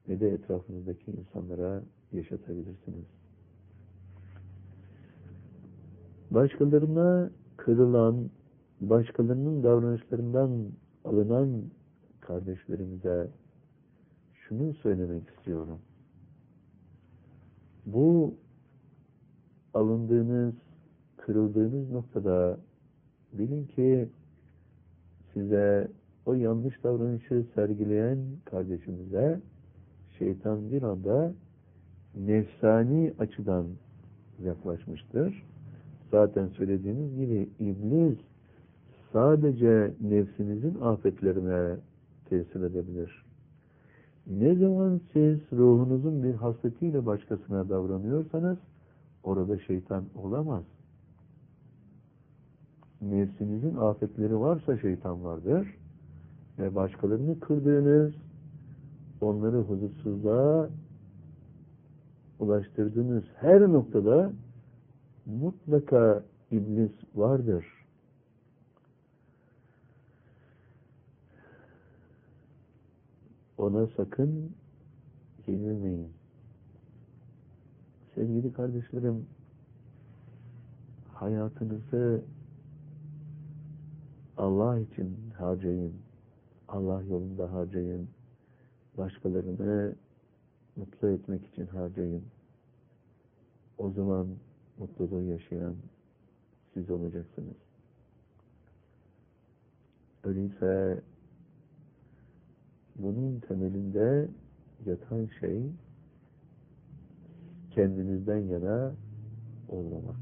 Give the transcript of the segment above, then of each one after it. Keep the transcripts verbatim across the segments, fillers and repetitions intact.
ne de etrafınızdaki insanlara yaşatabilirsiniz. Başkalarına kırılan, başkalarının davranışlarından alınan kardeşlerimize şunu söylemek istiyorum. Bu alındığınız, kırıldığınız noktada bilin ki size o yanlış davranışı sergileyen kardeşimize şeytan bir anda nefsani açıdan yaklaşmıştır. Zaten söylediğiniz gibi iblis sadece nefsinizin afetlerine tesir edebilir. Ne zaman siz ruhunuzun bir hasletiyle başkasına davranıyorsanız orada şeytan olamaz. Nefsinizin afetleri varsa şeytan vardır. Ve başkalarını kırdığınız, onları huzursuzluğa ulaştırdığınız her noktada mutlaka iblis vardır. Ona sakın yenilmeyin. Sevgili kardeşlerim, hayatınızı Allah için harcayın. Allah yolunda harcayın. Başkalarını mutlu etmek için harcayın. O zaman mutluluğu yaşayan siz olacaksınız. Öyleyse bunun temelinde yatan şey kendinizden yana olmamak.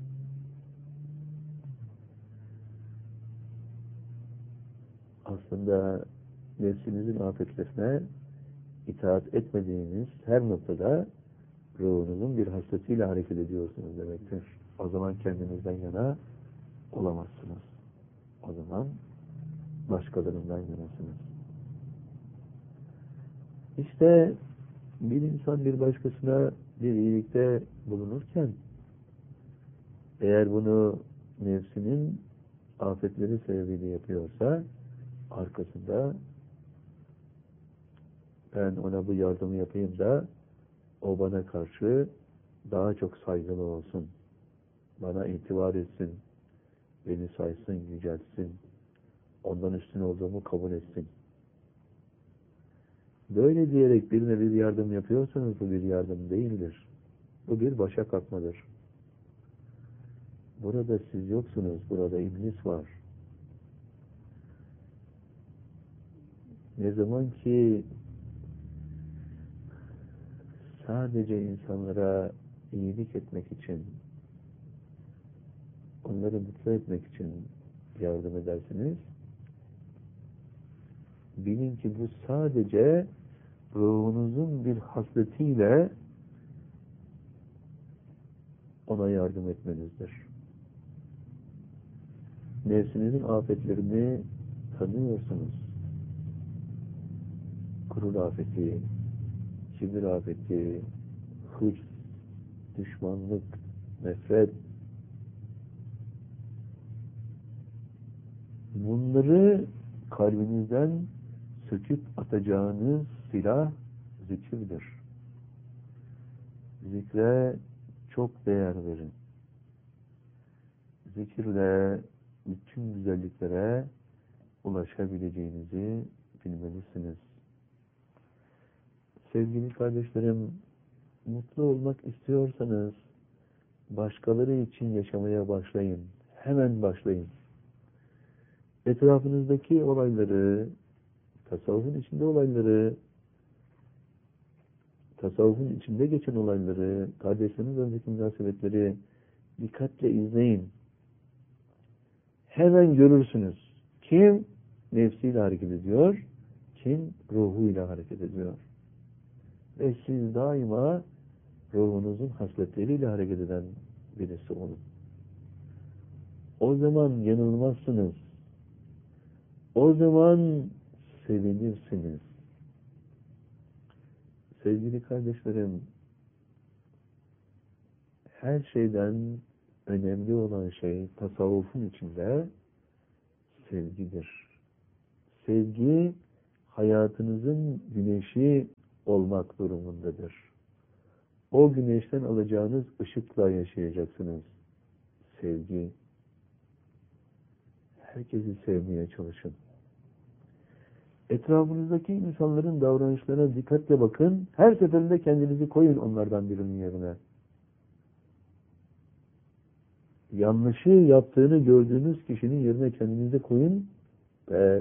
Aslında nefsinizin afetlerine itaat etmediğiniz her noktada ruhunuzun bir hasletiyle hareket ediyorsunuz demektir. O zaman kendinizden yana olamazsınız. O zaman başkalarından yanasınız. İşte bir insan bir başkasına bir iyilikte bulunurken eğer bunu nefsinin afetleri sebebiyle yapıyorsa arkasında ben ona bu yardımı yapayım da o bana karşı daha çok saygılı olsun. Bana itibar etsin. Beni saysın, yüceltsin. Ondan üstün olduğumu kabul etsin. Böyle diyerek birine bir yardım yapıyorsanız bu bir yardım değildir. Bu bir başa kalkmadır. Burada siz yoksunuz. Burada iblis var. Ne zaman ki sadece insanlara iyilik etmek için, onları mutlu etmek için yardım edersiniz, bilin ki bu sadece ruhunuzun bir hasletiyle ona yardım etmenizdir. Nefsinizin afetlerini tanıyorsunuz. Gurur afeti, kibir afeti, hırs, düşmanlık, nefret. Bunları kalbinizden söküp atacağınız silah zikirdir. Zikre çok değer verin. Zikirle bütün güzelliklere ulaşabileceğinizi bilmelisiniz. Sevgili kardeşlerim, mutlu olmak istiyorsanız başkaları için yaşamaya başlayın. Hemen başlayın. Etrafınızdaki olayları, tasavvufun içinde olayları, tasavvufun içinde geçen olayları, kardeşleriniz arasındaki münasebetleri dikkatle izleyin. Hemen görürsünüz. Kim nefsiyle hareket ediyor, kim ruhuyla hareket ediyor. Ve siz daima ruhunuzun hasletleriyle hareket eden birisi olun. O zaman yanılmazsınız. O zaman sevinirsiniz. Sevgili kardeşlerim, her şeyden önemli olan şey tasavvufun içinde sevgidir. Sevgi hayatınızın güneşi olmak durumundadır. O güneşten alacağınız ışıkla yaşayacaksınız. Sevgi. Herkesi sevmeye çalışın. Etrafınızdaki insanların davranışlarına dikkatle bakın. Her seferinde kendinizi koyun onlardan birinin yerine. Yanlışı yaptığını gördüğünüz kişinin yerine kendinizi koyun ve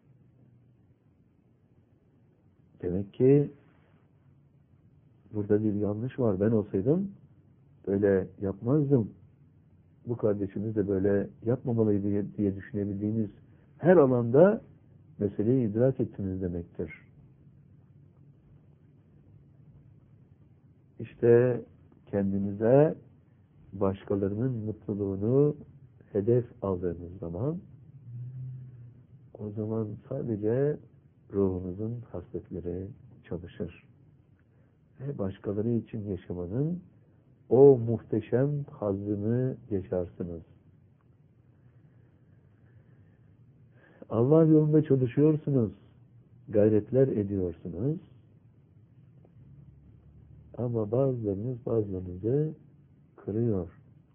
demek ki burada bir yanlış var. Ben olsaydım böyle yapmazdım. Bu kardeşimiz de böyle yapmamalıydı diye, diye düşünebildiğiniz her alanda meseleyi idrak ettiniz demektir. İşte kendinize başkalarının mutluluğunu hedef aldığınız zaman o zaman sadece ruhunuzun hasletleri çalışır. Ve başkaları için yaşamanın o muhteşem hazzını yaşarsınız. Allah yolunda çalışıyorsunuz, gayretler ediyorsunuz. Ama bazılarınız bazılarınızı kırıyor.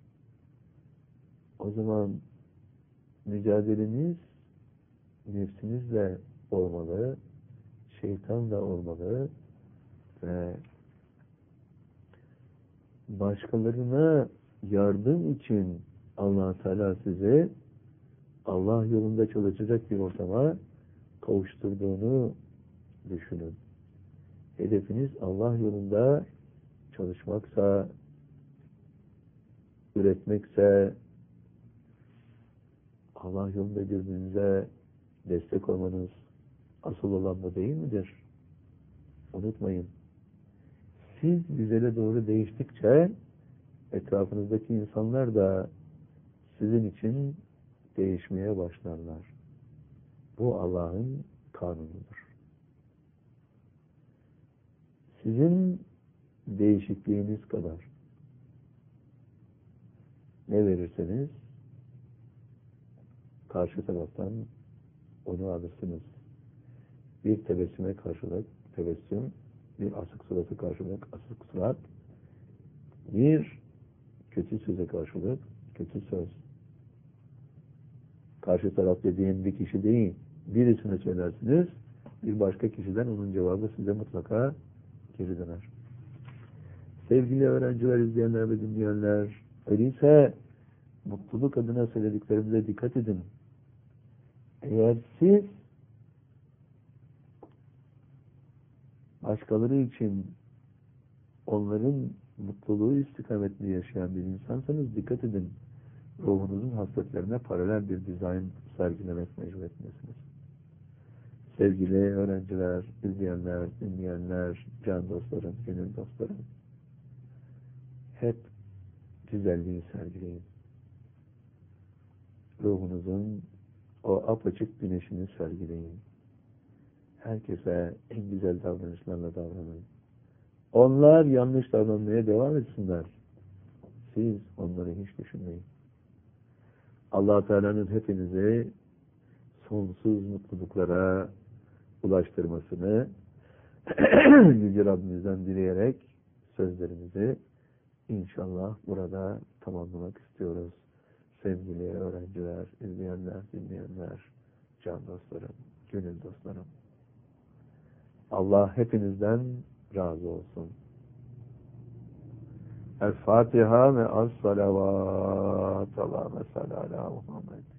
O zaman mücadeleniz nefsinizle olmalı, şeytanla olmalı ve başkalarına yardım için Allah Teala size Allah yolunda çalışacak bir ortama kavuşturduğunu düşünün. Hedefiniz Allah yolunda çalışmaksa, üretmekse, Allah yolunda birbirinize destek olmanız asıl olan bu değil midir? Unutmayın. Siz güzele doğru değiştikçe etrafınızdaki insanlar da sizin için değişmeye başlarlar. Bu Allah'ın kanunudur. Sizin değişikliğiniz kadar ne verirseniz karşı taraftan onu alırsınız. Bir tebessüme karşılık tebessüm, bir asık suratı karşılık asık surat, bir kötü söze karşılık kötü söz. Karşı taraf dediğim bir kişi değil, birisine söylersiniz, bir başka kişiden onun cevabı size mutlaka geri döner. Sevgili öğrenciler, izleyenler ve dinleyenler, öyleyse mutluluk adına söylediklerimize dikkat edin. Eğer siz başkaları için onların mutluluğu istikametli yaşayan bir insansanız dikkat edin. Ruhunuzun hasletlerine paralel bir dizayn sergilemek mecburiyetindesiniz. Sevgili öğrenciler, izleyenler, dinleyenler, can dostlarım, gönül dostlarım, hep güzelliği sergileyin. Ruhunuzun o apaçık güneşini sergileyin. Herkese en güzel davranışlarla davranın. Onlar yanlış davranmaya devam etsinler. Siz onları hiç düşünmeyin. Allah Teala'nın hepinizi sonsuz mutluluklara ulaştırmasını Yüce Rabbimizden dileyerek sözlerimizi inşallah burada tamamlamak istiyoruz. Sevgili öğrenciler, izleyenler, dinleyenler, can dostlarım, gönül dostlarım. Allah hepinizden razı olsun. El Fatiha ve as-salavat. Allahümme salli ala Muhammed.